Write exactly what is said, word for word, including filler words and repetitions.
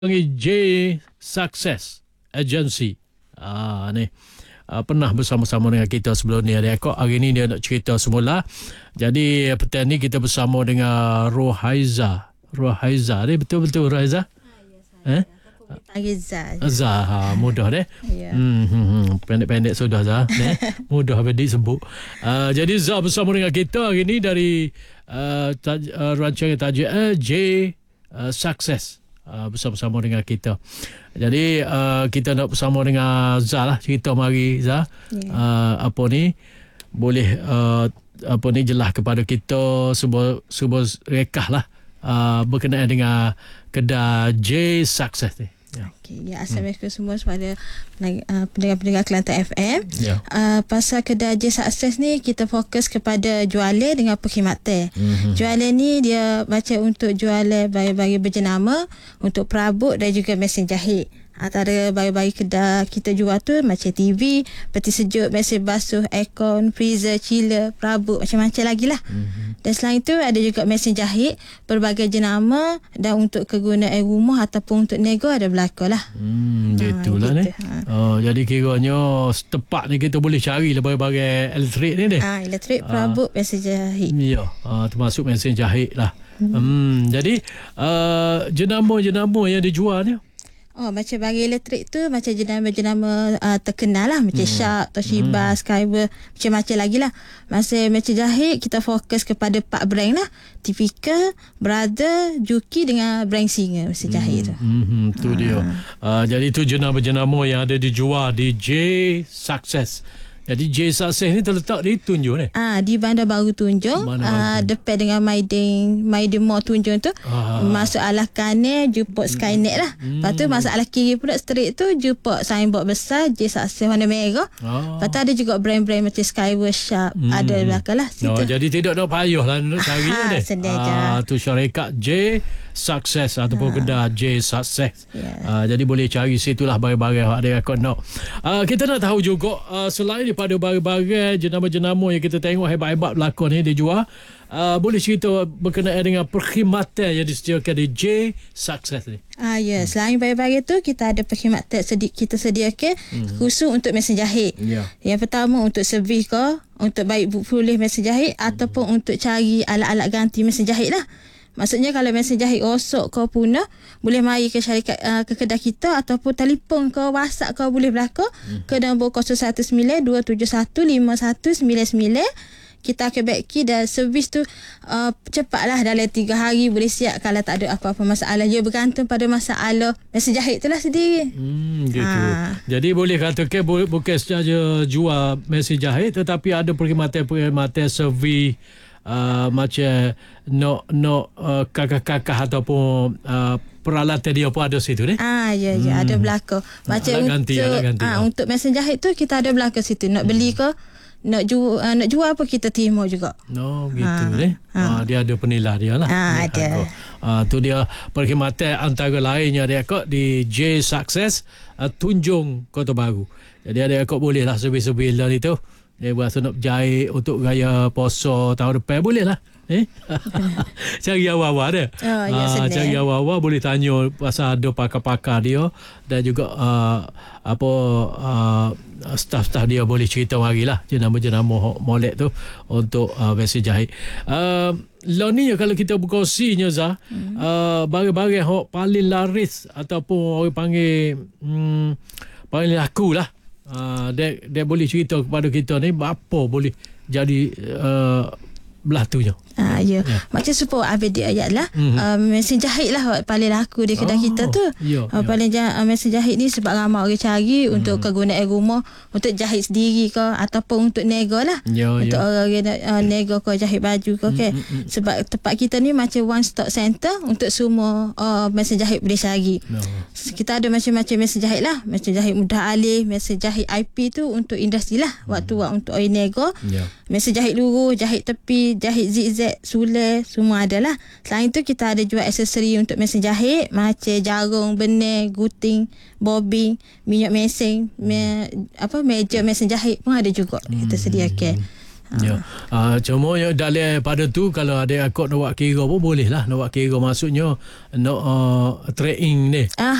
panggil J Success Agency. Ah ni uh, pernah bersama-sama dengan kita sebelum ni. Ada kok hari ni dia nak cerita semula. Jadi petang ni kita bersama dengan Rohaiza. Rohaiza ni betul-betul Rohaiza? Ha, ya, eh? Panggil Zah. Zah, ha, mudah deh. Ya. Hmm, hmm, hmm. Pendek-pendek sudah Zah. Deh. Mudah habis disebut. Uh, jadi Zah bersama dengan kita hari ni dari uh, taj, uh, rancangan tajuk uh, J uh, Success. Uh, bersama-sama dengan kita. Jadi uh, kita nak bersama dengan Zah lah. Cerita mari Zah. Yeah. Uh, apa ni boleh uh, apa ni jelas kepada kita sebuah sebuah rekah lah uh, berkenaan dengan kedai J Success ni. Ya. Okay. Ya, Assalamualaikum hmm. semua kepada uh, pendengar-pendengar Kelantan F M. Ya. Uh, pasal kedai J Success ni kita fokus kepada jualan dengan perkhidmatan. Hmm. Jualan ni dia macam untuk jualan barang-barang berjenama, untuk perabot dan juga mesin jahit. Antara barang-barang kedai kita jual tu macam T V, peti sejuk, mesin basuh, aircon, freezer, chiller, perabot, macam-macam lagi lah. Mm-hmm. Dan selain itu ada juga mesin jahit, berbagai jenama dan untuk kegunaan rumah ataupun untuk nego ada berlaku lah. Hmm, gitulah ha, gitu. ni. Ha. Oh, jadi kiranya setepak ni kita boleh cari lah barang-barang elektrik ni deh. Ah, elektrik, perabot, ha. mesin jahit. Ya, ha, termasuk mesin jahit lah. Hmm. Hmm, jadi uh, jenama-jenama yang dijual ni. Oh, macam barang elektrik tu macam jenama-jenama uh, terkenal lah. Macam hmm. Sharp, Toshiba, hmm. Skyber, macam-macam lagi lah. Masa mesin jahit kita fokus kepada empat brand lah. Typical, Brother, Juki dengan brand Singer mesin jahit tu. Hmm, hmm, tu ha. dia. Uh, jadi tu jenama-jenama yang ada dijual di J Success. Jadi J Success ni terletak di Tunjung ni? Ah, di Bandar Baru Tunjung. Ah, depan dengan Maidin Maidin Mall Tunjung tu. Ah. Masuk alah kanan jumpa Skynet lah. Hmm. Lepas tu masuk alah kiri pula straight tu jumpa signboard besar J Success warna merah. Ah. Lepas tu ada juga brand-brand macam Skyward, Sharp. Hmm. Ada belakang lah situ. No, jadi tidak nak payah lah nak cari ni. Ah, tu syarikat J Success ataupun ah. kedai J Success. Yeah. Ah, jadi boleh cari situlah barang-barang ada akon nak. Ah, kita nak tahu juga uh, selain pada barang-barang jenama-jenama yang kita tengok hebat-hebat berlakon ni dijual, uh, boleh cerita berkenaan dengan perkhidmatan yang disediakan di J Success ni. Ah ya, hmm. selain barang-barang tu kita ada perkhidmatan sedi- kita sediakan hmm. khusus untuk mesin jahit. Yeah. Yang pertama untuk servis ke, untuk baik pulih mesin jahit hmm. ataupun untuk cari alat-alat ganti mesin jahit lah. Maksudnya kalau mesin jahit rosak ke punah, boleh mari ke syarikat uh, ke kedai kita ataupun telefon ke WhatsApp ke boleh berlaku hmm. ke nombor kosong satu sembilan dua tujuh satu lima satu sembilan sembilan. Kita akan baiki dan servis tu uh, cepatlah dalam tiga hari boleh siap kalau tak ada apa-apa masalah. Ia bergantung pada masalah mesin jahit tu lah sendiri. Hmm, gitu. Ha. Jadi boleh katakan bukan sahaja jual mesin jahit tetapi ada perkhidmatan-perkhidmatan servis Uh, macam nok nok uh, kakak-kakak ataupun uh, peralatan dia pun ada situ ni. Ah ya ya hmm. ada berlaku. Macam alat untuk ganti, alat ganti, ah, untuk mesin jahit tu kita ada berlaku situ. Nak hmm. beli ke nak jual uh, nak jual apa kita terima juga. No gitu ha. ni. Ha. Ah, dia ada penilah dia lah. Ah, dia ada. Ah, tu dia perkhidmatan antara lainnya dia kok di J Success uh, Tunjung Kota Baru. Jadi ada kok boleh lah servis-servis lah itu. Dia berasa nak berjahit untuk gaya poso tahun depan boleh lah. Eh? Cari awal-awal dia. Oh, ya, uh, cari awal-awal boleh tanya pasal ada pakar-pakar dia dan juga uh, apa uh, staff-staff dia boleh cerita mari lah jenama-jenama molek tu untuk uh, mesin jahit. Uh, Lah ni kalau kita berkongsinya Zah, hmm. uh, barang-barang yang paling laris ataupun orang panggil hmm, paling laku lah. Uh, dia, dia boleh cerita kepada kita ni apa boleh jadi uh, belah tu je. Ah, ya. ya. Macam supaya Abid ayat lah. Mm-hmm. Uh, mesin jahit lah paling laku di kedai oh, kita tu. Ya, uh, ya. Paling jah- uh, mesin jahit ni sebab ramai orang cari mm. untuk kegunaan rumah, untuk jahit sendiri ke ataupun untuk nego lah. Ya, untuk ya. orang yang nak uh, nego ke jahit baju ke. Okay. Mm-hmm. Sebab tempat kita ni macam one stop center untuk semua uh, mesin jahit boleh cari. No. Kita ada macam-macam mesin jahit lah. Mesin jahit mudah alih, mesin jahit I P tu untuk industri lah. Mm. Waktu mm. untuk orang nego. Yeah. Mesin jahit luruh, jahit tepi, jahit zigzag, sule, semua ada lah. Selain tu kita ada jual aksesori untuk mesin jahit macam jarum, benang, gunting, bobbin, minyak mesin, me, apa meja mesin jahit pun ada juga hmm. kita sediakan. Ya. Uh, cuma yang dalam pada tu kalau ada akak nak buat kira pun boleh lah nak buat kira maksudnya nak uh, trading ni. Ah,